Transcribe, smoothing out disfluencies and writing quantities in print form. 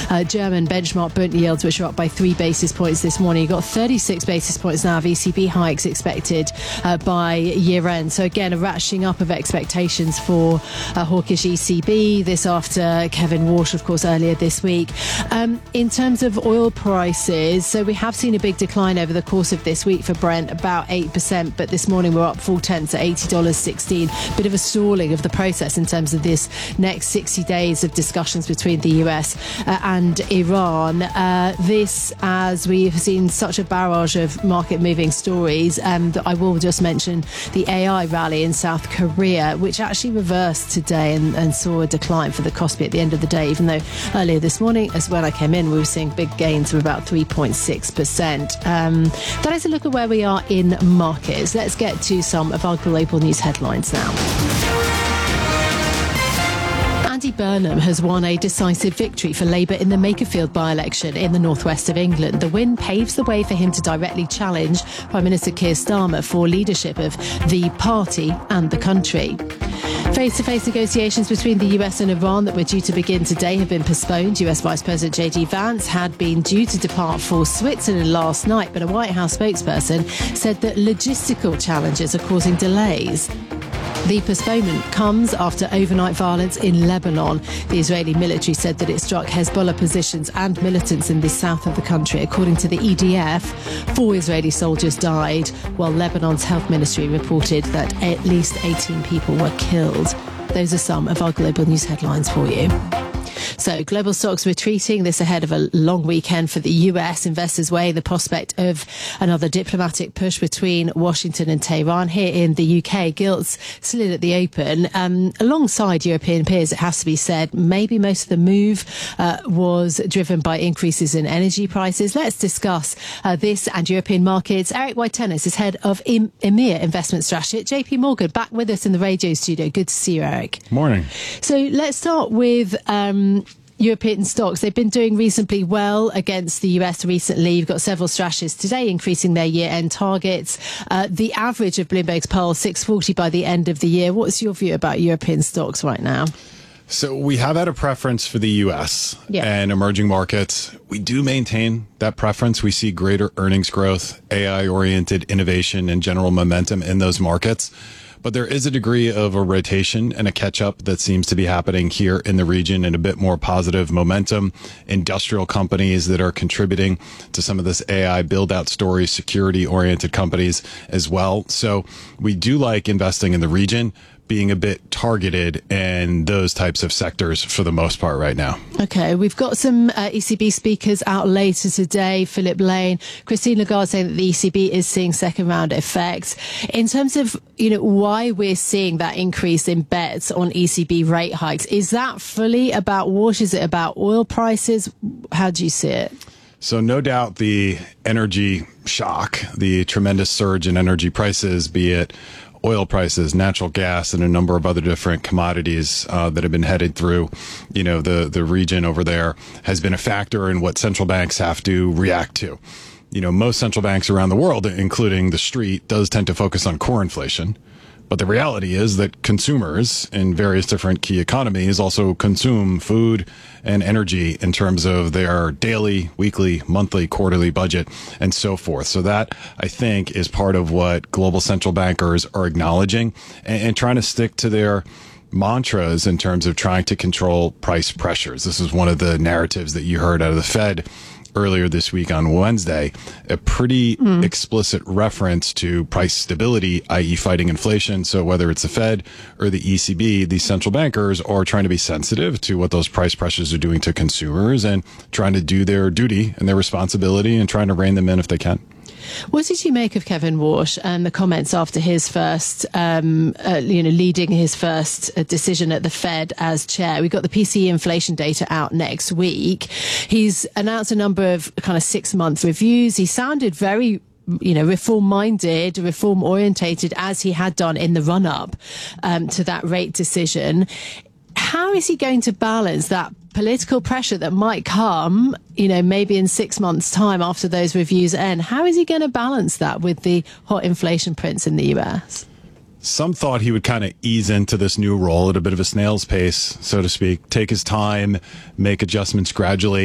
German benchmark Bund yields, which are up by 3 basis points this morning. You've got 36 basis points now of ECB hikes expected by year end. So again, a ratcheting up of expectations for hawkish ECB. This after Kevin Walsh, of course, earlier this week. In terms of oil prices, so we have seen a big decline over the course of this week for Brent, about 8%, but this morning we're up 0.4 at $80.16. Bit of a stalling of the process in terms of this next 60 days of discussions between the US and Iran. This, as we've seen such a barrage of market-moving stories, that I will just mention the AI rally in South Korea, which actually reversed today and saw a decline for the Kospi at the end of the day, even though earlier this morning, as when I came in, we were seeing big gains of about 3.6%. That is a look at where we are in markets. Let's get to some of our global news headlines now. Andy Burnham has won a decisive victory for Labour in the Makerfield by-election in the northwest of England. The win paves the way for him to directly challenge Prime Minister Keir Starmer for leadership of the party and the country. Face-to-face negotiations between the US and Iran that were due to begin today have been postponed. US Vice President J.D. Vance had been due to depart for Switzerland last night, but a White House spokesperson said that logistical challenges are causing delays. The postponement comes after overnight violence in Lebanon. The Israeli military said that it struck Hezbollah positions and militants in the south of the country. According to the EDF, 4 Israeli soldiers died, while Lebanon's health ministry reported that at least 18 people were killed. Those are some of our global news headlines for you. So global stocks retreating, this ahead of a long weekend for the US. Investors weigh the prospect of another diplomatic push between Washington and Tehran. Here in the UK, gilts slid at the open. Alongside European peers, it has to be said, maybe most of the move was driven by increases in energy prices. Let's discuss this and European markets. Eric White-Tennis is head of EMEA investment strategy at JP Morgan, back with us in the radio studio. Good to see you, Eric. Morning. So let's start with European stocks. They've been doing reasonably well against the US recently. You've got several strategists today increasing their year-end targets. The average of Bloomberg's poll, 640 by the end of the year. What's your view about European stocks right now? So we have had a preference for the U.S. and emerging markets. We do maintain that preference. We see greater earnings growth, AI-oriented innovation, and general momentum in those markets. But there is a degree of a rotation and a catch-up that seems to be happening here in the region, and a bit more positive momentum. Industrial companies that are contributing to some of this AI build-out story, security-oriented companies as well. So we do like investing in the region, being a bit targeted in those types of sectors for the most part right now. Okay, we've got some ECB speakers out later today. Philip Lane, Christine Lagarde saying that the ECB is seeing second round effects. In terms of, why we're seeing that increase in bets on ECB rate hikes, is that fully about Walsh? Is it about oil prices? How do you see it? So no doubt the energy shock, the tremendous surge in energy prices, be it oil prices, natural gas, and a number of other different commodities that have been headed through, the region over there, has been a factor in what central banks have to react to. Most central banks around the world, including the street, does tend to focus on core inflation. But the reality is that consumers in various different key economies also consume food and energy in terms of their daily, weekly, monthly, quarterly budget, and so forth. So that, I think, is part of what global central bankers are acknowledging and trying to stick to their mantras in terms of trying to control price pressures. This is one of the narratives that you heard out of the Fed earlier this week on Wednesday, a pretty explicit reference to price stability, i.e. fighting inflation. So whether it's the Fed or the ECB, these central bankers are trying to be sensitive to what those price pressures are doing to consumers and trying to do their duty and their responsibility and trying to rein them in if they can. What did you make of Kevin Walsh and the comments after his first, leading his first decision at the Fed as chair? We've got the PCE inflation data out next week. He's announced a number of kind of 6-month reviews. He sounded very reform-minded, reform-orientated, as he had done in the run-up to that rate decision. How is he going to balance that political pressure that might come, maybe in 6 months' time after those reviews end? How is he going to balance that with the hot inflation prints in the US? Some thought he would kind of ease into this new role at a bit of a snail's pace, so to speak, take his time, make adjustments gradually.